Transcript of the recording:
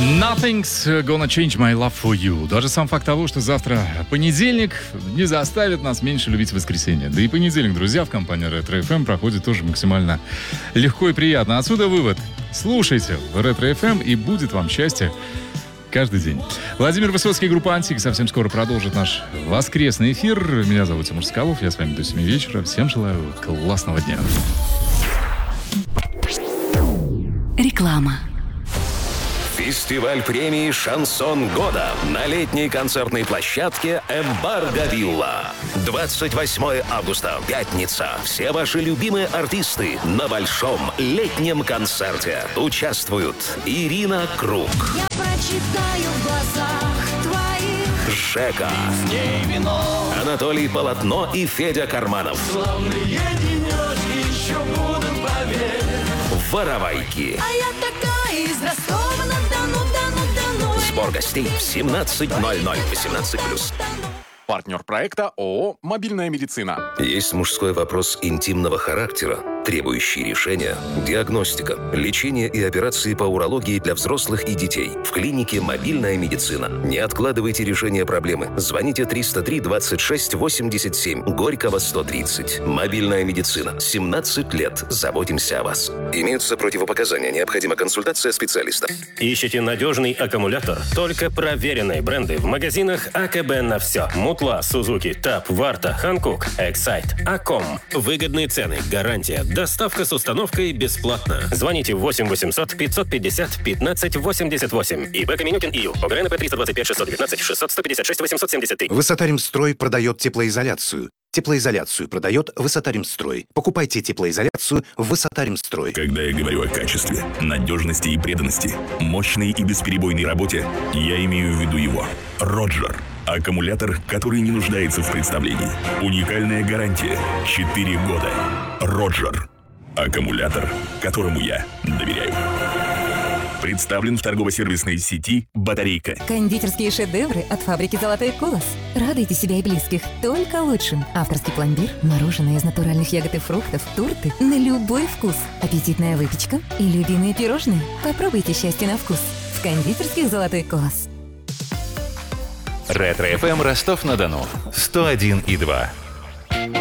Nothing's gonna change my love for you. Даже сам факт того, что завтра понедельник, не заставит нас меньше любить воскресенье. Да и понедельник, друзья, в компании Ретро FM проходит тоже максимально легко и приятно. Отсюда вывод. Слушайте Ретро FM, и будет вам счастье каждый день. Владимир Высоцкий, группа «Антик» совсем скоро продолжит наш воскресный эфир. Меня зовут Тимур Соколов, я с вами до 7 вечера. Всем желаю классного дня. Реклама. Фестиваль премии «Шансон года» на летней концертной площадке «Эмбарго Вилла». 28 августа, пятница. Все ваши любимые артисты на большом летнем концерте. Участвуют Ирина Круг, Я прочитаю в глазах твоих Жека, Анатолий Полотно и Федя Карманов. Славные денечки еще будут, поверь. Воровайки. А я такая из Ростова-на-Дону. Сбор гостей в 17:00, 18+. Партнер проекта ООО «Мобильная медицина». Есть мужской вопрос интимного характера, требующий решения, диагностика, лечение и операции по урологии для взрослых и детей. В клинике «Мобильная медицина». Не откладывайте решение проблемы. Звоните 303-26-87, Горького, 130. «Мобильная медицина». 17 лет. Заботимся о вас. Имеются противопоказания. Необходима консультация специалиста. Ищете надежный аккумулятор? Только проверенные бренды в магазинах АКБ на все. Мутла, Сузуки, ТАП, Варта, Ханкук, Эксайт, Аком. Выгодные цены, гарантия, доставка с установкой бесплатно. Звоните 8 800 550 15 88. ИП Каменюкин ИЮ. ОГРНП 325 619 600 156 873. Высотаримстрой продает теплоизоляцию. Теплоизоляцию продает Высотаримстрой. Покупайте теплоизоляцию в Высотаримстрой. Когда я говорю о качестве, надежности и преданности, мощной и бесперебойной работе, я имею в виду его. Роджер. Аккумулятор, который не нуждается в представлении. Уникальная гарантия. 4 года. Роджер. Аккумулятор, которому я доверяю. Представлен в торгово-сервисной сети «Батарейка». Кондитерские шедевры от фабрики «Золотой колос». Радуйте себя и близких только лучшим. Авторский пломбир, мороженое из натуральных ягод и фруктов, торты на любой вкус, аппетитная выпечка и любимые пирожные. Попробуйте счастье на вкус в кондитерских «Золотой колос». Ретро-ФМ Ростов-на-Дону 101,2.